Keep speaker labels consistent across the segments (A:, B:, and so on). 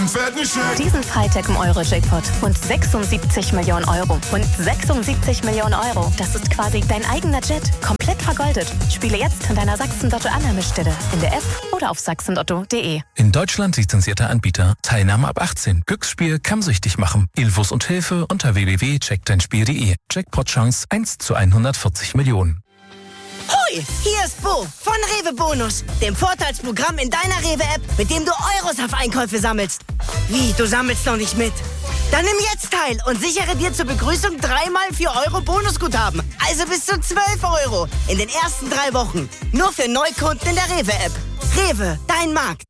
A: Diesen Freitag im Euro-Jackpot. Und 76 Millionen Euro. Und 76 Millionen Euro. Das ist quasi dein eigener Jet. Komplett vergoldet. Spiele jetzt in deiner Sachsen-Lotto-Annahmestelle. In der App oder auf sachsenlotto.de.
B: In Deutschland lizenzierter Anbieter. Teilnahme ab 18. Glücksspiel kann süchtig machen. Infos und Hilfe unter www.checkdeinspiel.de. Jackpot-Chance 1 zu 140 Millionen.
C: Hoi, hier ist Bo von Rewe Bonus, dem Vorteilsprogramm in deiner Rewe-App, mit dem du Euros auf Einkäufe sammelst. Wie, du sammelst noch nicht mit? Dann nimm jetzt teil und sichere dir zur Begrüßung 3x 4 Euro Bonusguthaben. Also bis zu 12 Euro in den ersten 3 Wochen. Nur für Neukunden in der Rewe-App. Rewe, dein Markt.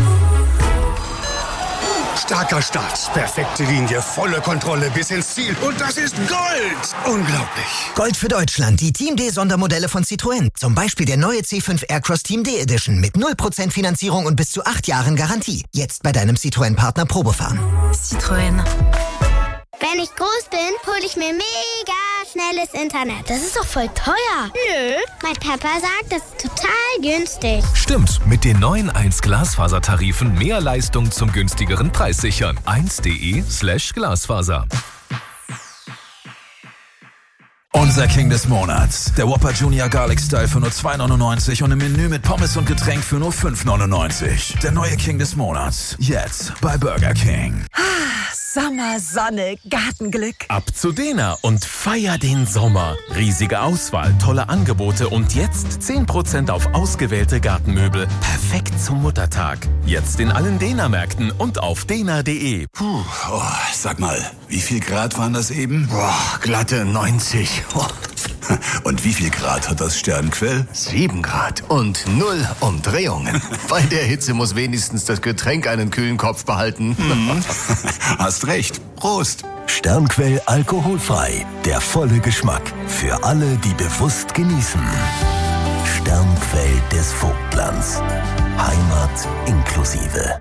D: Starker Start, perfekte Linie, volle Kontrolle bis ins Ziel. Und das ist Gold! Unglaublich.
E: Gold für Deutschland, die Team D-Sondermodelle von Citroën. Zum Beispiel der neue C5 Aircross Team D Edition mit 0% Finanzierung und bis zu 8 Jahren Garantie. Jetzt bei deinem Citroën-Partner Probefahren.
F: Citroën.
G: Wenn ich groß bin, hole ich mir mega schnelles Internet.
F: Das ist doch voll teuer.
G: Nö, mein Papa sagt, das ist total günstig.
H: Stimmt, mit den neuen 1 Glasfasertarifen mehr Leistung zum günstigeren Preis sichern. 1.de/Glasfaser.
I: Unser King des Monats. Der Whopper Junior Garlic Style für nur 2,99 und im Menü mit Pommes und Getränk für nur 5,99. Der neue King des Monats. Jetzt bei Burger King.
C: Sommer, Sonne, Gartenglück.
J: Ab zu Dena und feier den Sommer. Riesige Auswahl, tolle Angebote und jetzt 10% auf ausgewählte Gartenmöbel. Perfekt zum Muttertag. Jetzt in allen Dena-Märkten und auf dena.de.
I: Sag mal, wie viel Grad waren das eben?
D: Glatte 90.
I: Und wie viel Grad hat das Sternquell?
D: 7 Grad und 0 Umdrehungen. Bei der Hitze muss wenigstens das Getränk einen kühlen Kopf behalten.
I: Hast recht. Prost.
K: Sternquell alkoholfrei. Der volle Geschmack. Für alle, die bewusst genießen. Sternquell des Vogtlands. Heimat inklusive.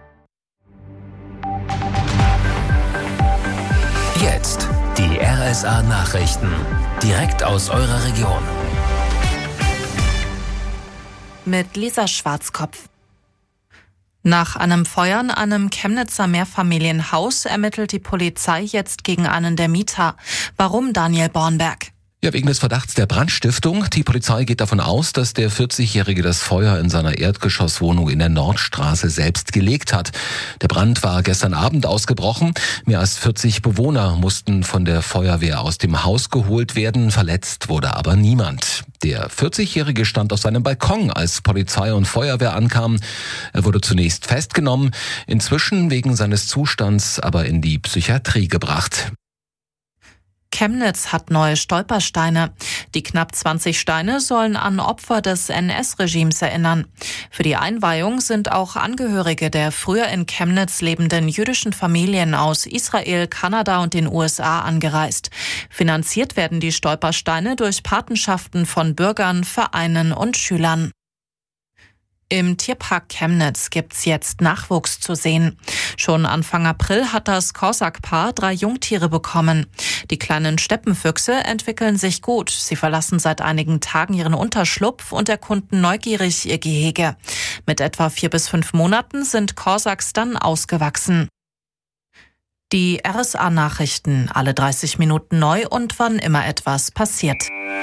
L: Jetzt die RSA-Nachrichten. Direkt aus eurer Region.
M: Mit Lisa Schwarzkopf. Nach einem Feuer in einem Chemnitzer Mehrfamilienhaus ermittelt die Polizei jetzt gegen einen der Mieter. Warum, Daniel Bornberg?
N: Ja, wegen des Verdachts der Brandstiftung. Die Polizei geht davon aus, dass der 40-Jährige das Feuer in seiner Erdgeschosswohnung in der Nordstraße selbst gelegt hat. Der Brand war gestern Abend ausgebrochen. Mehr als 40 Bewohner mussten von der Feuerwehr aus dem Haus geholt werden. Verletzt wurde aber niemand. Der 40-Jährige stand auf seinem Balkon, als Polizei und Feuerwehr ankamen. Er wurde zunächst festgenommen, inzwischen wegen seines Zustands aber in die Psychiatrie gebracht.
M: Chemnitz hat neue Stolpersteine. Die knapp 20 Steine sollen an Opfer des NS-Regimes erinnern. Für die Einweihung sind auch Angehörige der früher in Chemnitz lebenden jüdischen Familien aus Israel, Kanada und den USA angereist. Finanziert werden die Stolpersteine durch Patenschaften von Bürgern, Vereinen und Schülern. Im Tierpark Chemnitz gibt's jetzt Nachwuchs zu sehen. Schon Anfang April hat das Korsak-Paar 3 Jungtiere bekommen. Die kleinen Steppenfüchse entwickeln sich gut. Sie verlassen seit einigen Tagen ihren Unterschlupf und erkunden neugierig ihr Gehege. Mit etwa 4 bis 5 Monaten sind Korsaks dann ausgewachsen. Die RSA-Nachrichten, alle 30 Minuten neu und wann immer etwas passiert.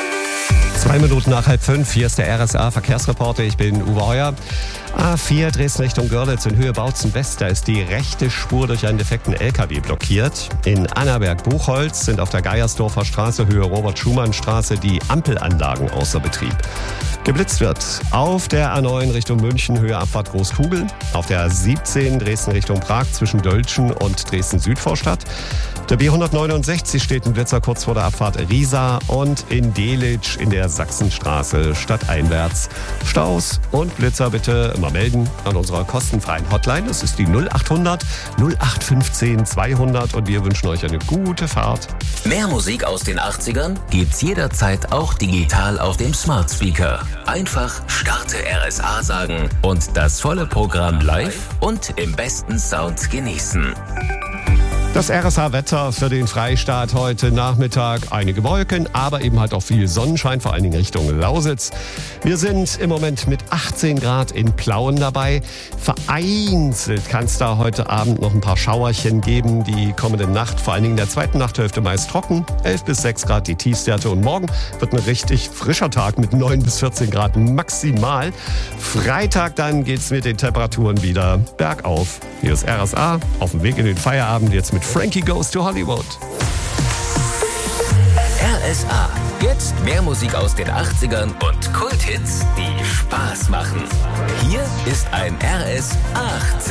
O: 2 Minuten nach 4:30, hier ist der RSA-Verkehrsreporter, ich bin Uwe Heuer. A4 Dresden Richtung Görlitz in Höhe Bautzen West, da ist die rechte Spur durch einen defekten LKW blockiert. In Annaberg-Buchholz sind auf der Geiersdorfer Straße Höhe Robert-Schumann-Straße die Ampelanlagen außer Betrieb. Geblitzt wird auf der A9 Richtung München Höhe Abfahrt Großkugel, auf der A17 Dresden Richtung Prag zwischen Dölzschen und Dresden-Südvorstadt. Der B169 steht in Blitzer kurz vor der Abfahrt Riesa und in Delitzsch in der Sachsenstraße stadteinwärts. Staus und Blitzer bitte immer melden an unserer kostenfreien Hotline. Das ist die 0800 0815 200 und wir wünschen euch eine gute Fahrt.
L: Mehr Musik aus den 80ern gibt's jederzeit auch digital auf dem Smart Speaker. Einfach Starte RSA sagen und das volle Programm live und im besten Sound genießen.
O: Das RSA-Wetter für den Freistaat heute Nachmittag. Einige Wolken, aber eben halt auch viel Sonnenschein, vor allen Dingen Richtung Lausitz. Wir sind im Moment mit 18 Grad in Plauen dabei. Vereinzelt kann es da heute Abend noch ein paar Schauerchen geben. Die kommende Nacht, vor allen Dingen in der zweiten Nachthälfte meist trocken. 11 bis 6 Grad die Tiefstwerte. Und morgen wird ein richtig frischer Tag mit 9 bis 14 Grad maximal. Freitag dann geht's mit den Temperaturen wieder bergauf. Hier ist RSA auf dem Weg in den Feierabend jetzt mit Frankie Goes to Hollywood.
L: RSA. Jetzt mehr Musik aus den 80ern und Kulthits, die Spaß machen. Hier ist ein RS 80.